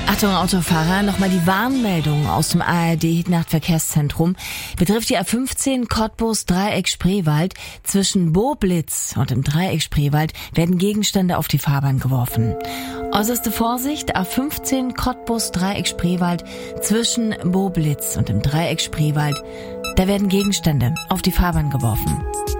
Achtung Autofahrer, nochmal die Warnmeldung aus dem ARD-Nachtverkehrszentrum betrifft die A15 Cottbus-Dreieck-Spreewald. Zwischen Boblitz und dem Dreieck Spreewald werden Gegenstände auf die Fahrbahn geworfen. Äußerste Vorsicht, A15 Cottbus-Dreieck Spreewald zwischen Boblitz und dem Dreieck Spreewald. Da werden Gegenstände auf die Fahrbahn geworfen.